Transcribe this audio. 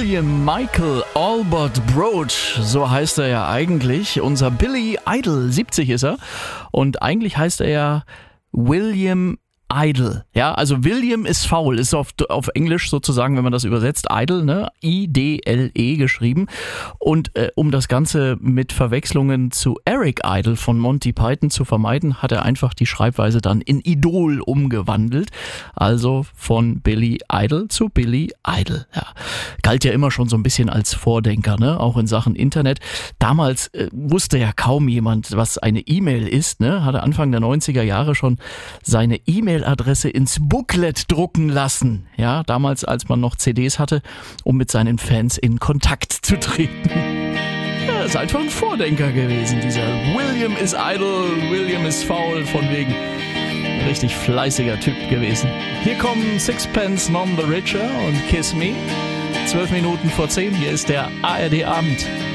William Michael Albert Broach, so heißt er ja eigentlich. Unser Billy Idol, 70 ist er. Und eigentlich heißt er ja William Idle. Ja, also William ist faul, ist auf Englisch sozusagen, wenn man das übersetzt, Idle, ne? I-D-L-E geschrieben. Und um das Ganze mit Verwechslungen zu Eric Idle von Monty Python zu vermeiden, hat er einfach die Schreibweise dann in Idol umgewandelt. Also von Billy Idol zu Billy Idol. Ja. Galt ja immer schon so ein bisschen als Vordenker, ne? Auch in Sachen Internet. Damals wusste ja kaum jemand, was eine E-Mail ist, ne? Hatte Anfang der 90er Jahre schon seine E-Mail-Adresse ins Booklet drucken lassen. Ja, damals, als man noch CDs hatte, um mit seinen Fans in Kontakt zu treten. Ja, ist einfach ein Vordenker gewesen, dieser William is idle, William is faul, von wegen. Richtig fleißiger Typ gewesen. Hier kommen Sixpence None the Richer und Kiss Me. 12 Minuten vor 10, hier ist der ARD Abend.